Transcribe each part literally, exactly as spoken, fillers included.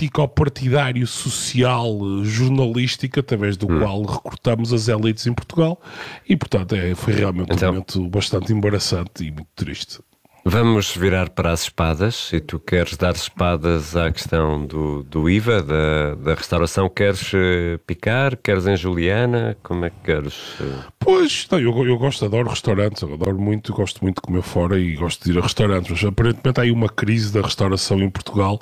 político-partidário social jornalístico através do hum. qual recrutamos as elites em Portugal e, portanto, é, foi realmente então, um momento bastante embaraçante e muito triste. Vamos virar para as espadas, e tu queres dar espadas à questão do, do I V A, da, da restauração. Queres uh, picar? Queres em Juliana? Como é que queres? Uh... Pois, não, eu, eu gosto, adoro restaurantes, eu adoro muito, gosto muito de comer fora e gosto de ir a restaurantes, mas aparentemente há aí uma crise da restauração em Portugal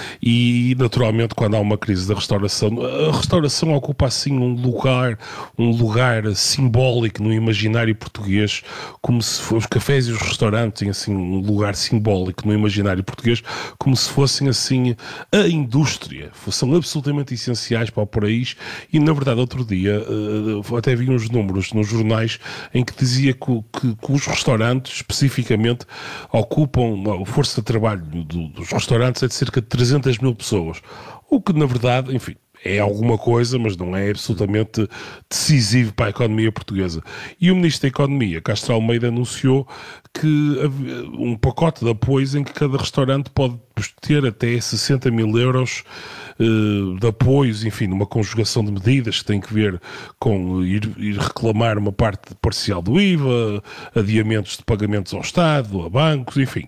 e, naturalmente, quando há uma crise da restauração, a restauração ocupa assim um lugar, um lugar simbólico no imaginário português, como se for, os cafés e os restaurantes têm assim um lugar simbólico no imaginário português, como se fossem assim a indústria, são absolutamente essenciais para o país e na verdade outro dia uh, até vi uns números nos jornais em que dizia que, que, que os restaurantes especificamente ocupam, a força de trabalho do, dos restaurantes é de cerca de trezentas mil pessoas, o que na verdade, enfim, é alguma coisa, mas não é absolutamente decisivo para a economia portuguesa. E o Ministro da Economia, Castro Almeida, anunciou que um pacote de apoios em que cada restaurante pode ter até sessenta mil euros uh, de apoios, enfim, numa conjugação de medidas que tem que ver com ir, ir reclamar uma parte parcial do I V A, adiamentos de pagamentos ao Estado, a bancos, enfim.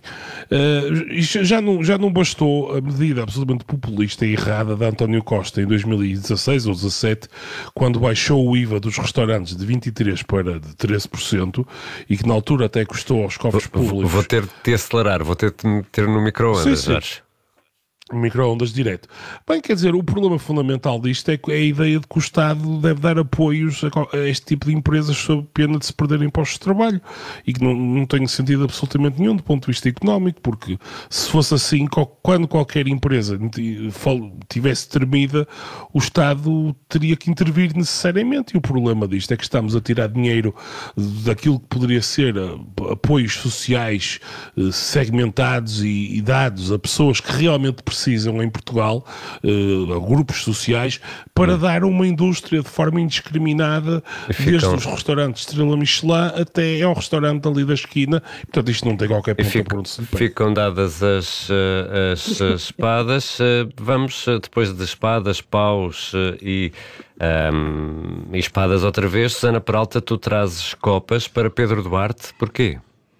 Uh, já, não, já não bastou a medida absolutamente populista e errada de António Costa em dois mil e dezasseis ou dezassete, quando baixou o I V A dos restaurantes de vinte e três por cento para de treze por cento e que na altura até custou aos cofres vou, públicos... Vou ter de te acelerar, vou ter de te meter no micro-ondas, Jorge. Micro-ondas direto. Bem, quer dizer, o problema fundamental disto é, é a ideia de que o Estado deve dar apoios a, a este tipo de empresas sob pena de se perderem postos de trabalho e que não, não tem sentido absolutamente nenhum do ponto de vista económico, porque se fosse assim, quando qualquer empresa tivesse tremida, o Estado teria que intervir necessariamente e o problema disto é que estamos a tirar dinheiro daquilo que poderia ser apoios sociais segmentados e, e dados a pessoas que realmente precisam em Portugal, uh, a grupos sociais, para hum. dar uma indústria de forma indiscriminada, ficam... desde os restaurantes Estrela Michelin até ao restaurante ali da esquina. Portanto, isto não tem qualquer ponto fico, por onde se lhe ficam dadas as, as, as espadas. Vamos, depois de espadas, paus e, um, e espadas outra vez. Susana Peralta, tu trazes copas para Pedro Duarte. Porquê?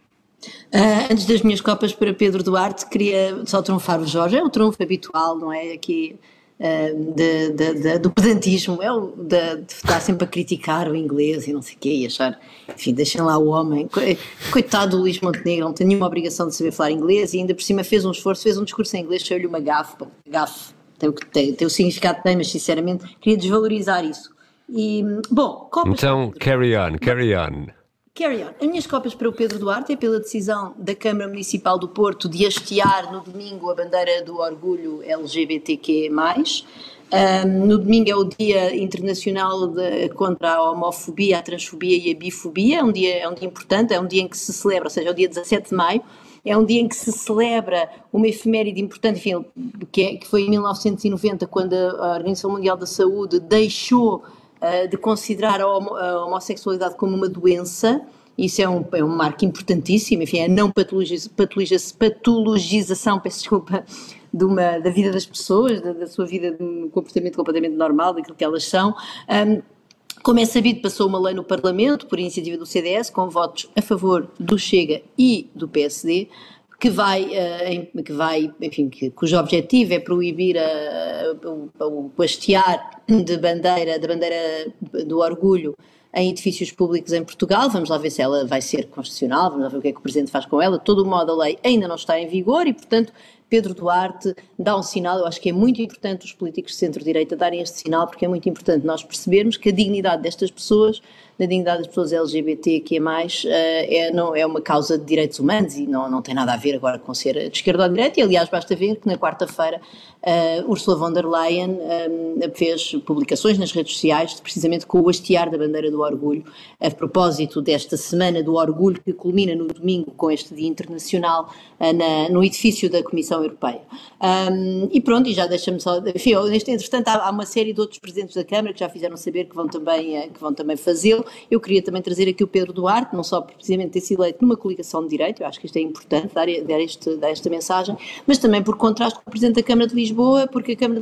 Uh, antes das minhas copas para Pedro Duarte, queria só trunfar o Jorge, é o trunfo habitual, não é? Aqui uh, de, de, de, do pedantismo, é o de, de estar sempre a criticar o inglês e não sei o quê, e achar, enfim, deixem lá o homem. Coitado do Luís Montenegro, não tem nenhuma obrigação de saber falar inglês e ainda por cima fez um esforço, fez um discurso em inglês, saiu-lhe uma gafe, gafe tem o que tem, tem o significado que tem, mas sinceramente queria desvalorizar isso. E, bom, copas. Então, carry on, carry on. Carry on. As minhas copas para o Pedro Duarte é pela decisão da Câmara Municipal do Porto de hastear no domingo a bandeira do orgulho L G B T Q mais. Um, no domingo é o Dia Internacional de, contra a Homofobia, a Transfobia e a Bifobia, é um, dia, é um dia importante, é um dia em que se celebra, ou seja, é o dia dezassete de maio, é um dia em que se celebra uma efeméride importante, enfim, que, é, que foi em mil novecentos e noventa, quando a Organização Mundial da Saúde deixou de considerar a, homo, a homossexualidade como uma doença. Isso é um, é um marco importantíssimo, enfim, é a não patologiz, patologiz, patologização, peço desculpa, de uma, da vida das pessoas, da, da sua vida de um comportamento completamente normal, daquilo que elas são. Um, como é sabido, passou uma lei no Parlamento, por iniciativa do C D S, com votos a favor do Chega e do P S D, que vai, uh, que vai enfim, que, cujo objetivo é proibir uh, o, o hastear de bandeira, da bandeira do orgulho em edifícios públicos em Portugal. Vamos lá ver se ela vai ser constitucional, vamos lá ver o que é que o Presidente faz com ela. De todo modo, a lei ainda não está em vigor e, portanto, Pedro Duarte dá um sinal. Eu acho que é muito importante os políticos de centro-direita darem este sinal, porque é muito importante nós percebermos que a dignidade destas pessoas, a dignidade das pessoas L G B T Q mais, é, não, é uma causa de direitos humanos e não, não tem nada a ver agora com ser de esquerda ou de direita. E, aliás, basta ver que na quarta-feira uh, Ursula von der Leyen um, fez publicações nas redes sociais, precisamente com o hastear da bandeira do orgulho, a propósito desta Semana do Orgulho, que culmina no domingo com este Dia Internacional uh, na, no edifício da Comissão Europeia. Um, e pronto, e já deixa-me só, enfim, entretanto há, há uma série de outros presidentes da Câmara que já fizeram saber que vão também, que vão também fazê-lo. Eu queria também trazer aqui o Pedro Duarte, não só por precisamente ter sido eleito numa coligação de direito, eu acho que isto é importante, dar, dar, este, dar esta mensagem, mas também por contraste com o Presidente da Câmara de Lisboa, porque a Câmara de